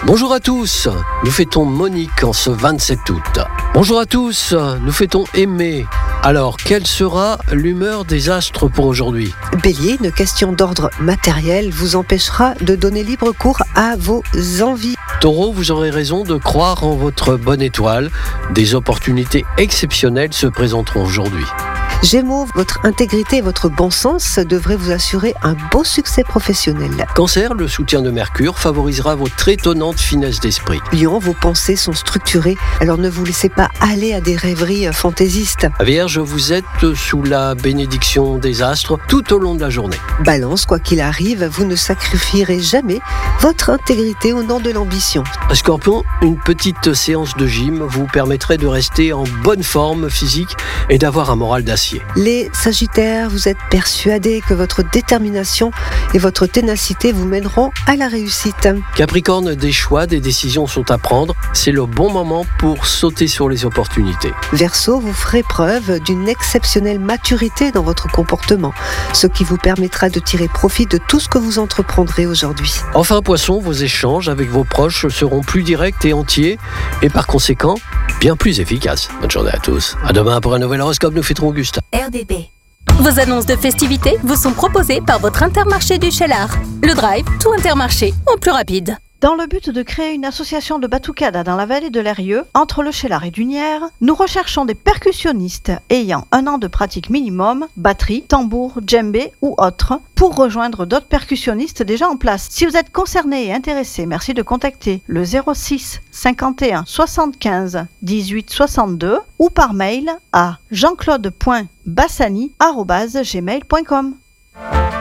Bonjour à tous, nous fêtons Monique en ce 27 août. Bonjour à tous, nous fêtons Aimé. Alors, quelle sera l'humeur des astres pour aujourd'hui ? Bélier, une question d'ordre matériel vous empêchera de donner libre cours à vos envies. Taureau, vous aurez raison de croire en votre bonne étoile. Des opportunités exceptionnelles se présenteront aujourd'hui. Gémeaux, votre intégrité et votre bon sens devraient vous assurer un beau succès professionnel. Cancer, le soutien de Mercure favorisera votre étonnante finesse d'esprit. Lion, vos pensées sont structurées, alors ne vous laissez pas aller à des rêveries fantaisistes. Vierge, vous êtes sous la bénédiction des astres tout au long de la journée. Balance, quoi qu'il arrive, vous ne sacrifierez jamais votre intégrité au nom de l'ambition. Scorpion, une petite séance de gym vous permettrait de rester en bonne forme physique et d'avoir un moral d'acier. Les Sagittaires, vous êtes persuadés que votre détermination et votre ténacité vous mèneront à la réussite. Capricorne, des choix, des décisions sont à prendre. C'est le bon moment pour sauter sur les opportunités. Verseau, vous ferez preuve d'une exceptionnelle maturité dans votre comportement, ce qui vous permettra de tirer profit de tout ce que vous entreprendrez aujourd'hui. Enfin, Poisson, vos échanges avec vos proches seront plus directs et entiers et par conséquent, bien plus efficaces. Bonne journée à tous. À demain pour un nouvel horoscope, nous fêterons Augustin. RDB. Vos annonces de festivités vous sont proposées par votre Intermarché du Cheylard. Le Drive, tout Intermarché, au plus rapide. Dans le but de créer une association de batucada dans la vallée de l'Eyrieux, entre le Cheylard et Dunières, nous recherchons des percussionnistes ayant 1 an de pratique minimum, batterie, tambour, djembé ou autre, pour rejoindre d'autres percussionnistes déjà en place. Si vous êtes concerné et intéressé, merci de contacter le 06 51 75 18 62 ou par mail à jean-claude.bassani@gmail.com.